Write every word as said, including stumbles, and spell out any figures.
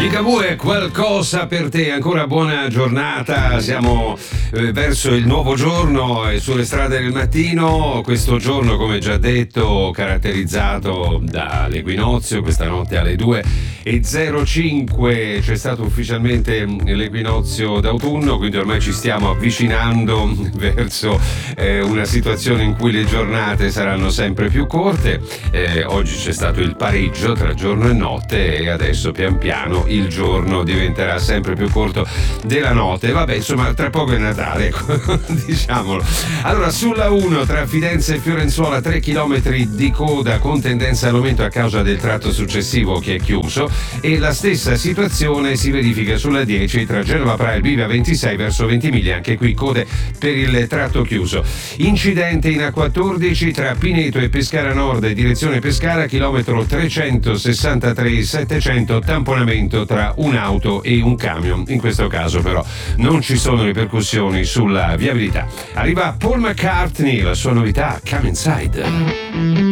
Ligabue, qualcosa per te, ancora buona giornata, siamo eh, verso il nuovo giorno e sulle strade del mattino, questo giorno come già detto caratterizzato dall'equinozio, questa notte alle due e zero cinque c'è stato ufficialmente l'equinozio d'autunno, quindi ormai ci stiamo avvicinando verso eh, una situazione in cui le giornate saranno sempre più corte, eh, oggi c'è stato il pareggio tra giorno e notte e adesso pian piano il giorno diventerà sempre più corto della notte. Vabbè, insomma, tra poco è Natale, ecco, diciamolo. Allora, sulla uno tra Fidenza e Fiorenzuola tre chilometri di coda con tendenza all'aumento a causa del tratto successivo che è chiuso, e la stessa situazione si verifica sulla dieci tra Genova Praia e Bivia ventisei verso Ventimiglia, anche qui code per il tratto chiuso. Incidente in A quattordici tra Pineto e Pescara Nord direzione Pescara, chilometro trecentosessantatré settecento, tamponamento tra un'auto e un camion. In questo caso però non ci sono ripercussioni sulla viabilità. Arriva Paul McCartney, la sua novità Come Inside.